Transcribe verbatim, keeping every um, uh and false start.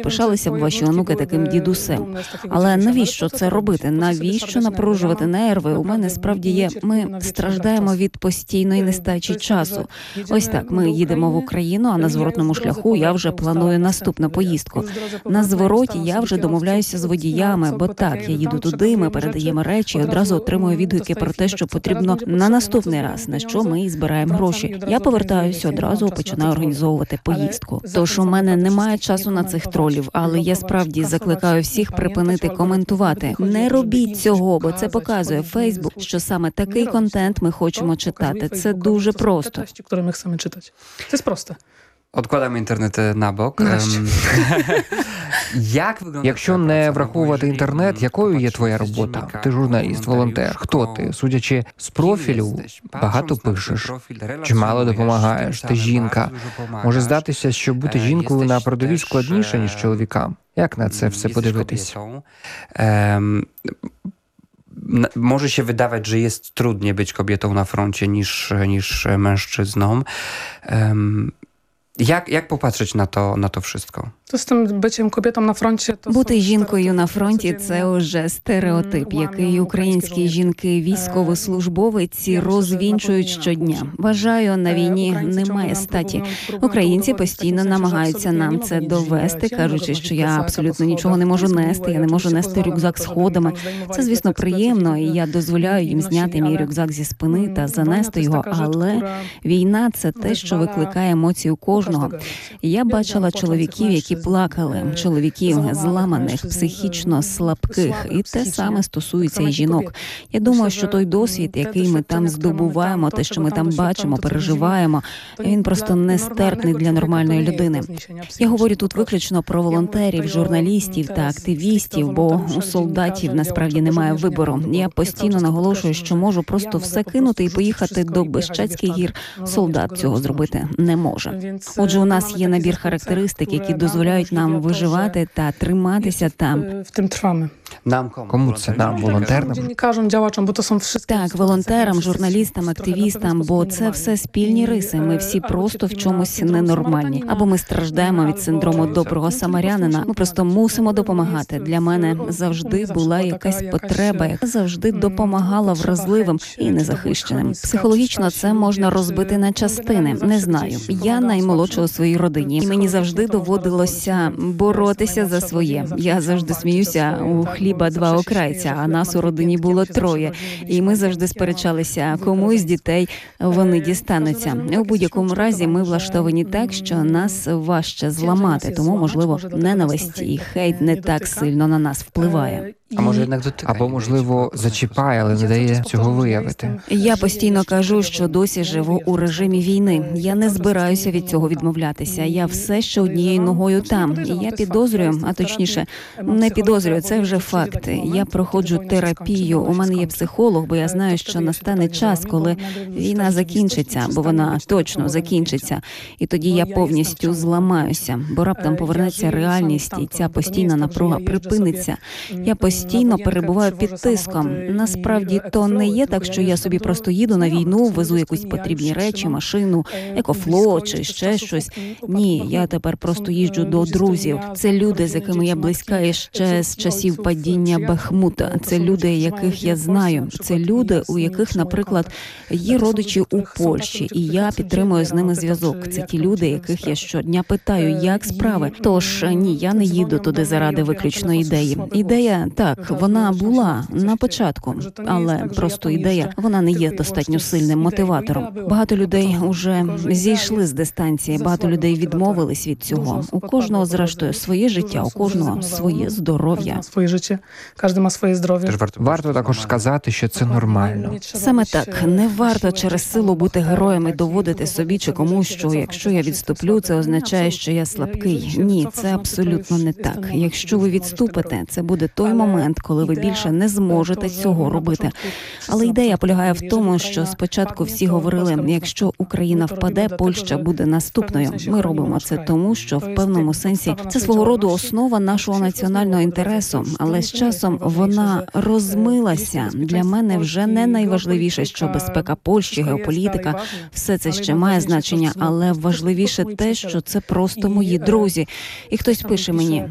пишалися б ваші онуки таким дідусем. Але навіщо це робити? Навіщо напружувати нерви? У мене справді є, ми страждаємо від постійної нестачі часу. Ось так, ми їдемо в Україну, а на зворотному шляху я вже планую наступну поїздку. На звороті я вже домовляюся з водіями, бо так, я їду туди, ми передаємо речі і одразу отримую відгуки про те, що потрібно на наступний раз, на що ми і збираємо гроші. Я повертаюся, одразу починаю організовувати поїздку. Тож у мене немає часу на цих тролів, але я справді закликаю всіх припинити коментувати. Не робіть цього, бо це показує Фейсбук, що саме такий контент ми хочемо читати. Це дуже просто. Це просто. Odkładamy інтернет на бок. Як Якщо не враховувати інтернет, якою є твоя робота? Ти журналіст, волонтер. Хто ти? Судячи з профілю, багато пишеш. Чимало допомагаєш. Ти жінка. Може здатися, що бути жінкою на передовій складніше, ніж чоловікам. Як на це все подивитись? Może się wydawać, że jest trudniej być kobietą na froncie niż, niż mężczyzną. Um, jak, jak popatrzeć na to, na to wszystko? Бути жінкою на фронті – це уже стереотип, який українські жінки, військовослужбовиці розвінчують щодня. Вважаю, на війні немає статі. Українці постійно намагаються нам це довести, кажучи, що я абсолютно нічого не можу нести, я не можу нести рюкзак сходами. Це, звісно, приємно, і я дозволяю їм зняти мій рюкзак зі спини та занести його, але війна – це те, що викликає емоції у кожного. Я бачила чоловіків, які плакали, чоловіків зламаних, психічно слабких, і те саме стосується і жінок. Я думаю, що той досвід, який ми там здобуваємо, те, що ми там бачимо, переживаємо, він просто нестерпний для нормальної людини. Я говорю тут виключно про волонтерів, журналістів та активістів, бо у солдатів насправді немає вибору. Я постійно наголошую, що можу просто все кинути і поїхати до Бещацьких гір. Солдат цього зробити не може. Отже, у нас є набір характеристик, які дозволяють нам виживати та триматися там. Кому це нам, волонтерам? Так, волонтерам, журналістам, активістам, бо це все спільні риси. Ми всі просто в чомусь ненормальні. Або ми страждаємо від синдрому доброго самарянина. Ми просто мусимо допомагати. Для мене завжди була якась потреба, яка завжди допомагала вразливим і незахищеним. Психологічно це можна розбити на частини. Не знаю. Я наймолодша у своїй родині, і мені завжди доводилося боротися за своє. Я завжди сміюся, у хліба два окрайця, а нас у родині було троє. І ми завжди сперечалися, кому з дітей вони дістануться. У будь-якому разі ми влаштовані так, що нас важче зламати, тому, можливо, ненависть і хейт не так сильно на нас впливає. А може, jednak dotyka. Або, можливо, зачіпає, але не дає цього виявити. Я постійно кажу, що досі живу у режимі війни. Я не збираюся від цього відмовлятися. Я все ще однією ногою там. І я підозрюю, а точніше, не підозрюю, це вже факти. Я проходжу терапію, у мене є психолог, бо я знаю, що настане час, коли війна закінчиться, бо вона точно закінчиться. І тоді я повністю зламаюся, бо раптом повернеться реальність, і ця постійна напруга припиниться. Я постійно Постійно перебуваю під тиском. Насправді, то не є так, що я собі просто їду на війну, везу якісь потрібні речі, машину, екофло чи ще щось. Ні, я тепер просто їжджу до друзів. Це люди, з якими я близька ще з часів падіння Бахмута. Це люди, яких я знаю. Це люди, у яких, наприклад, є родичі у Польщі, і я підтримую з ними зв'язок. Це ті люди, яких я щодня питаю, як справи. Тож, ні, я не їду туди заради виключно ідеї. Ідея, так, Так, вона була на початку, але просто ідея, вона не є достатньо сильним мотиватором. Багато людей уже зійшли з дистанції, багато людей відмовились від цього. У кожного, зрештою, своє життя, у кожного своє здоров'я. Своє життя, кожен має своє здоров'я. Варто також сказати, що це нормально. Саме так, не варто через силу бути героєм і доводити собі чи комусь, що якщо я відступлю, це означає, що я слабкий. Ні, це абсолютно не так. Якщо ви відступите, це буде той момент, коли ви більше не зможете цього робити. Але ідея полягає в тому, що спочатку всі говорили, якщо Україна впаде, Польща буде наступною. Ми робимо це тому, що в певному сенсі це свого роду основа нашого національного інтересу, але з часом вона розмилася. Для мене вже не найважливіше, що безпека Польщі, геополітика, все це ще має значення, але важливіше те, що це просто мої друзі. І хтось пише мені: